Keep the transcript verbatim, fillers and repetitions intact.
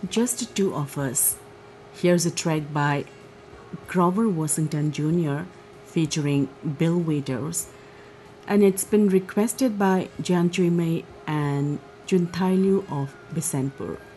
Just the Two of Us. Here's a track by Grover Washington Junior featuring Bill Withers, and it's been requested by Jian Chui Mei and Juntai Liu of Bisenpur.